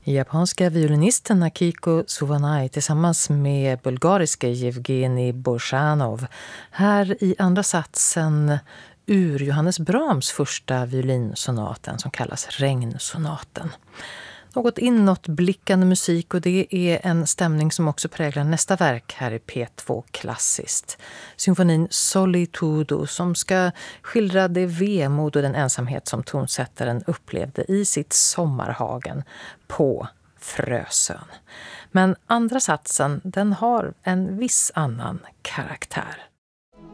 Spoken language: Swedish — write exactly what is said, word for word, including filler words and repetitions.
Japanska violinisten Akiko Suvanai tillsammans med bulgariske Yevgeny Borshanov. Här i andra satsen ur Johannes Brahms första violinsonaten som kallas Regnsonaten. Något inåtblickande musik, och det är en stämning som också präglar nästa verk här i P två Klassiskt. Symfonin Solitudo som ska skildra det vemod och den ensamhet som tonsättaren upplevde i sitt sommarhagen på Frösön. Men andra satsen, den har en viss annan karaktär.